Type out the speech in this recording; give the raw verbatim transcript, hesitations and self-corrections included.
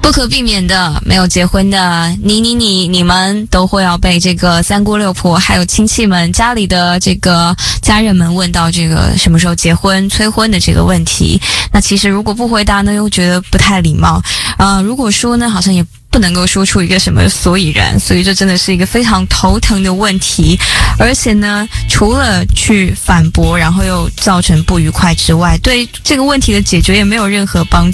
不可避免的，没有结婚的你你你你们都会要被这个三姑六婆还有亲戚们家里的这个家人们问到这个什么时候结婚催婚的这个问题。那其实如果不回答呢，又觉得不太礼貌，呃如果说呢，好像也不能够说出一个什么所以然，所以这真的是一个非常头疼的问题。而且呢，除了去反驳然后又造成不愉快之外，对这个问题的解决也没有任何帮